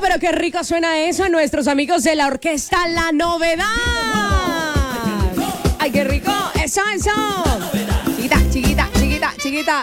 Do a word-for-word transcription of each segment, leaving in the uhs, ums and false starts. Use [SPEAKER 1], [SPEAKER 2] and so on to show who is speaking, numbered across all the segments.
[SPEAKER 1] pero qué rico suena eso a nuestros amigos de la orquesta La Novedad. Ay, qué rico. Eso, eso. Chiquita, chiquita, chiquita, chiquita.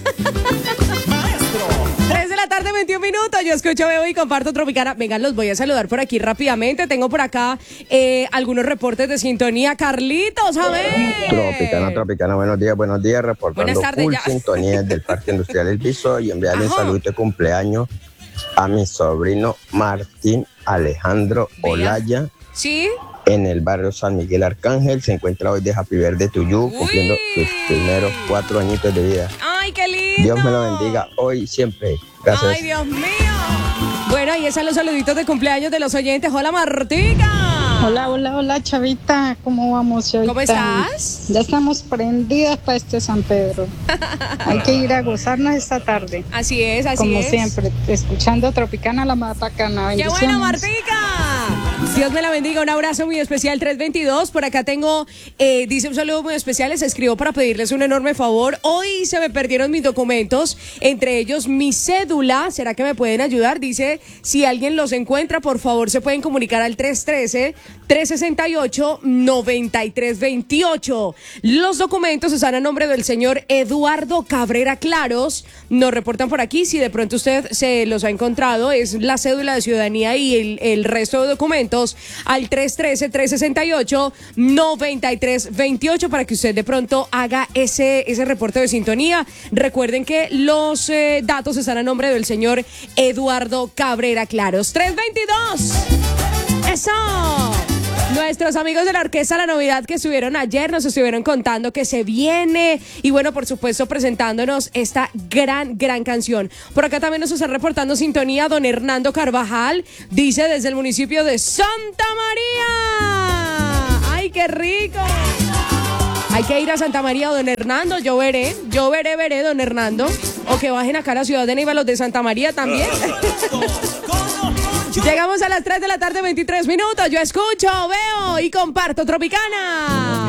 [SPEAKER 1] tres de la tarde, veintiún minutos. Yo escucho, veo y comparto Tropicana. Vengan, los voy a saludar por aquí rápidamente. Tengo por acá eh, algunos reportes de sintonía. Carlitos, a ver.
[SPEAKER 2] Tropicana, Tropicana, buenos días, buenos días. Reportando
[SPEAKER 1] Buenas tardes,
[SPEAKER 2] full
[SPEAKER 1] ya.
[SPEAKER 2] sintonía del Parque Industrial El Viso y enviarle un
[SPEAKER 1] Ajá.
[SPEAKER 2] saludo de cumpleaños a mi sobrino Martín Alejandro
[SPEAKER 1] Vea.
[SPEAKER 2] Olaya
[SPEAKER 1] ¿Sí?
[SPEAKER 2] en el barrio San Miguel Arcángel. Se encuentra hoy de Happy Birthday to you,
[SPEAKER 1] Uy.
[SPEAKER 2] cumpliendo sus primeros cuatro añitos de vida.
[SPEAKER 1] Ay, qué lindo.
[SPEAKER 2] Dios me lo bendiga hoy y siempre. Gracias.
[SPEAKER 1] Ay, Dios mío. Bueno, ahí están los saluditos de cumpleaños de los oyentes. Hola, Martica.
[SPEAKER 3] Hola, hola, hola, Chavita. ¿Cómo vamos, Chavita?
[SPEAKER 1] ¿Cómo estás?
[SPEAKER 3] Ya estamos prendidas para este San Pedro. Hay que ir a gozarnos esta tarde.
[SPEAKER 1] Así es, así
[SPEAKER 3] Como
[SPEAKER 1] es.
[SPEAKER 3] siempre, escuchando Tropicana, la más bacana.
[SPEAKER 1] ¡Qué
[SPEAKER 3] Bendiciones.
[SPEAKER 1] bueno, Martica! Dios me la bendiga, un abrazo muy especial, tres veintidós. Por acá tengo, eh, dice un saludo muy especial, les escribo para pedirles un enorme favor. Hoy se me perdieron mis documentos, entre ellos mi cédula. ¿Será que me pueden ayudar? Dice, si alguien los encuentra, por favor, se pueden comunicar al tres uno tres, tres seis ocho, nueve tres dos ocho. Los documentos están a nombre del señor Eduardo Cabrera Claros. Nos reportan por aquí, si de pronto usted se los ha encontrado, es la cédula de ciudadanía y el, el resto de documentos al tres uno tres, tres seis ocho, nueve tres dos ocho para que usted de pronto haga ese, ese reporte de sintonía. Recuerden que los eh, datos están a nombre del señor Eduardo Cabrera Claros. tres veintidós. ¡Eso! Nuestros amigos de la Orquesta La Novedad que estuvieron ayer nos estuvieron contando que se viene y bueno, por supuesto presentándonos esta gran, gran canción. Por acá también nos está reportando sintonía don Hernando Carvajal, dice desde el municipio de Santa María. ¡Ay, qué rico! Hay que ir a Santa María, don Hernando, yo veré, yo veré, veré, don Hernando. O que bajen acá a la ciudad de Neiva los de Santa María también. Llegamos a las tres de la tarde, veintitrés minutos. Yo escucho, veo y comparto Tropicana.